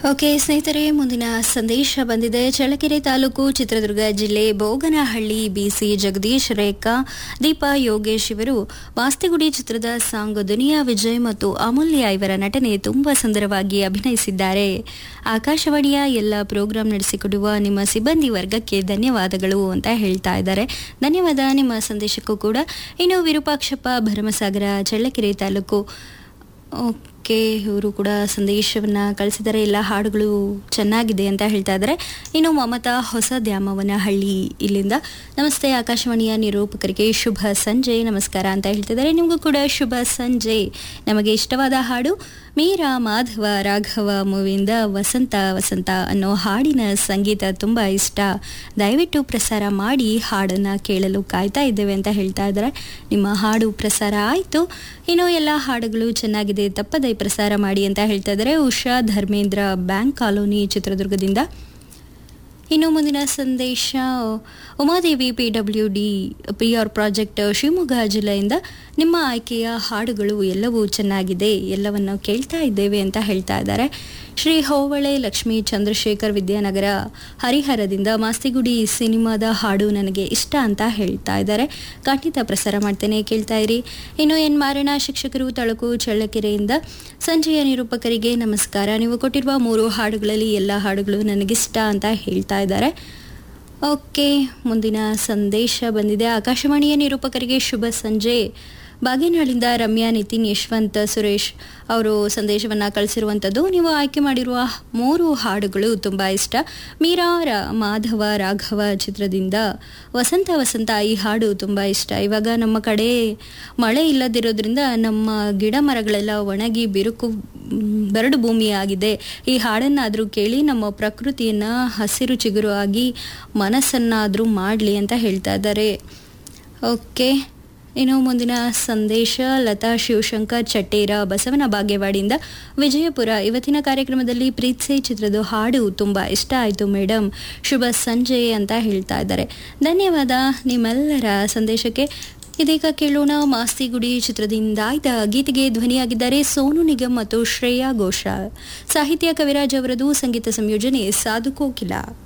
Okay ಸ್ನೇಹಿತರೆ, ಮುಂದಿನ ಸಂದೇಶ ಬಂದಿದೆ. ಚಳ್ಳಕೆರೆ ತಾಲೂಕು, ಚಿತ್ರದುರ್ಗ ಜಿಲ್ಲೆ, ಬೋಗನಹಳ್ಳಿ ಬಿಸಿ ಜಗದೀಶ್, ರೇಖಾ, ದೀಪಾ, ಯೋಗೇಶ್ ಇವರು ವಾಸ್ತಿಗುಡಿ ಚಿತ್ರದ ಸಾಂಗ್ ದುನಿಯಾ ವಿಜಯ್ ಮತ್ತು ಅಮೂಲ್ಯ ಇವರ ನಟನೆ ತುಂಬಾ ಸುಂದರವಾಗಿ ಅಭಿನಯಿಸಿದ್ದಾರೆ. ಆಕಾಶವಾಣಿಯ ಎಲ್ಲ ಪ್ರೋಗ್ರಾಂ ನಡೆಸಿಕೊಡುವ ನಿಮ್ಮ ಸಿಬ್ಬಂದಿ ವರ್ಗಕ್ಕೆ ಧನ್ಯವಾದಗಳು ಅಂತ ಹೇಳ್ತಾ ಇದ್ದಾರೆ. ಧನ್ಯವಾದ ನಿಮ್ಮ ಸಂದೇಶಕ್ಕೂ ಕೂಡ. ಇನ್ನು ವಿರೂಪಾಕ್ಷಪ್ಪ ಭರಮಸಾಗರ, ಚಳ್ಳಕೆರೆ ತಾಲೂಕು, ಓಕೆ, ಇವರು ಕೂಡ ಸಂದೇಶವನ್ನು ಕಳಿಸಿದ್ದಾರೆ. ಎಲ್ಲ ಹಾಡುಗಳು ಚೆನ್ನಾಗಿದೆ ಅಂತ ಹೇಳ್ತಾ ಇದ್ದಾರೆ. ಇನ್ನು ಮಮತಾ ಹೊಸ ದ್ಯಾಮವನಹಳ್ಳಿ ಇಲ್ಲಿಂದ, ನಮಸ್ತೆ ಆಕಾಶವಾಣಿಯ ನಿರೂಪಕರಿಗೆ ಶುಭ ಸಂಜೆ, ನಮಸ್ಕಾರ ಅಂತ ಹೇಳ್ತಿದ್ದಾರೆ. ನಿಮಗೂ ಕೂಡ ಶುಭ ಸಂಜೆ. ನಮಗೆ ಇಷ್ಟವಾದ ಹಾಡು ಮೀರಾ ಮಾಧವ ರಾಘವ ಮೂವಿಯಿಂದ ವಸಂತ ವಸಂತ ಅನ್ನೋ ಹಾಡಿನ ಸಂಗೀತ ತುಂಬ ಇಷ್ಟ. ದಯವಿಟ್ಟು ಪ್ರಸಾರ ಮಾಡಿ, ಹಾಡನ್ನು ಕೇಳಲು ಕಾಯ್ತಾ ಇದ್ದೇವೆ ಅಂತ ಹೇಳ್ತಾ ಇದ್ದಾರೆ. ನಿಮ್ಮ ಹಾಡು ಪ್ರಸಾರ ಆಯಿತು. ಇನ್ನು ಎಲ್ಲ ಹಾಡುಗಳು ಚೆನ್ನಾಗಿದೆ, ತಪ್ಪದೇ ಪ್ರಸಾರ ಮಾಡಿ ಅಂತ ಹೇಳ್ತಾ ಇದ್ದಾರೆ. ಉಷಾ ಧರ್ಮೇಂದ್ರ, ಬ್ಯಾಂಕ್ ಕಾಲೋನಿ, ಚಿತ್ರದುರ್ಗದಿಂದ. ಇನ್ನು ಮುಂದಿನ ಸಂದೇಶ Umadevi, PWD PR project, Shivamogga ಜಿಲ್ಲೆಯಿಂದ. ನಿಮ್ಮ ಆಯ್ಕೆಯ ಹಾಡುಗಳು ಎಲ್ಲವೂ ಚೆನ್ನಾಗಿದೆ, ಎಲ್ಲವನ್ನು ಕೇಳ್ತಾ ಇದ್ದೇವೆ ಅಂತ ಹೇಳ್ತಾ ಇದ್ದಾರೆ. ಶ್ರೀ ಹೋವಳೆ ಲಕ್ಷ್ಮೀ ಚಂದ್ರಶೇಖರ್, ವಿದ್ಯಾನಗರ, ಹರಿಹರದಿಂದ. ಮಾಸ್ತಿಗುಡಿ ಸಿನಿಮಾದ ಹಾಡು ನನಗೆ ಇಷ್ಟ ಅಂತ ಹೇಳ್ತಾ ಇದ್ದಾರೆ. ಖಂಡಿತ ಪ್ರಸಾರ ಮಾಡ್ತೇನೆ, ಕೇಳ್ತಾ ಇರಿ. ಇನ್ನು ಎನ್ ಮಾರಣ ಶಿಕ್ಷಕರು, ತಳಕು, ಚಳ್ಳಕೆರೆಯಿಂದ. ಸಂಜೆಯ ನಿರೂಪಕರಿಗೆ ನಮಸ್ಕಾರ. ನೀವು ಕೊಟ್ಟಿರುವ 3 ಹಾಡುಗಳಲ್ಲಿ ಎಲ್ಲ ಹಾಡುಗಳು ನನಗಿಷ್ಟ ಅಂತ ಹೇಳ್ತಾ ಇದ್ದಾರೆ. ಓಕೆ, ಮುಂದಿನ ಸಂದೇಶ ಬಂದಿದೆ. ಆಕಾಶವಾಣಿಯ ನಿರೂಪಕರಿಗೆ ಶುಭ ಸಂಜೆ. ಬಾಗೇನಾಳಿಂದ ರಮ್ಯಾ, ನಿತಿನ್, ಯಶವಂತ್, ಸುರೇಶ್ ಅವರು ಸಂದೇಶವನ್ನು ಕಳಿಸಿರುವಂಥದ್ದು. ನೀವು ಆಯ್ಕೆ ಮಾಡಿರುವ 3 ಹಾಡುಗಳು ತುಂಬ ಇಷ್ಟ. ಮೀರಾ ಮಾಧವ ರಾಘವ ಚಿತ್ರದಿಂದ ವಸಂತ ವಸಂತ ಈ ಹಾಡು ತುಂಬ ಇಷ್ಟ. ಇವಾಗ ನಮ್ಮ ಕಡೆ ಮಳೆ ಇಲ್ಲದಿರೋದ್ರಿಂದ ನಮ್ಮ ಗಿಡ ಮರಗಳೆಲ್ಲ ಒಣಗಿ ಬರಡು ಭೂಮಿಯಾಗಿದೆ. ಈ ಹಾಡನ್ನಾದರೂ ಕೇಳಿ ನಮ್ಮ ಪ್ರಕೃತಿಯನ್ನು ಹಸಿರು ಚಿಗುರು ಆಗಿ ಮನಸ್ಸನ್ನಾದರೂ ಮಾಡಲಿ ಅಂತ ಹೇಳ್ತಾ ಇದ್ದಾರೆ. ಓಕೆ, ಇನ್ನು ಮುಂದಿನ ಸಂದೇಶ ಲತಾ ಶಿವಶಂಕರ್ ಚಟ್ಟೇರ, ಬಸವನ ಬಾಗೇವಾಡಿಯಿಂದ. ವಿಜಯಪುರ, ಇವತ್ತಿನ ಕಾರ್ಯಕ್ರಮದಲ್ಲಿ ಪ್ರೀತ್ಸೆ ಚಿತ್ರದ ಹಾಡು ತುಂಬ ಇಷ್ಟ ಆಯಿತು ಮೇಡಮ್, ಶುಭ ಸಂಜೆ ಅಂತ ಹೇಳ್ತಾ ಇದ್ದಾರೆ. ಧನ್ಯವಾದ ನಿಮ್ಮೆಲ್ಲರ ಸಂದೇಶಕ್ಕೆ. ಇದೀಗ ಕೇಳೋಣ ಮಾಸ್ತಿಗುಡಿ ಚಿತ್ರದಿಂದ ಆಯ್ದ ಗೀತೆಗೆ ಧ್ವನಿಯಾಗಿದ್ದಾರೆ ಸೋನು ನಿಗಮ್ ಮತ್ತು ಶ್ರೇಯಾ ಘೋಷಾಲ್. ಸಾಹಿತ್ಯ ಕವಿರಾಜ್ ಅವರದು, ಸಂಗೀತ ಸಂಯೋಜನೆ ಸಾಧು ಕೋಕಿಲ.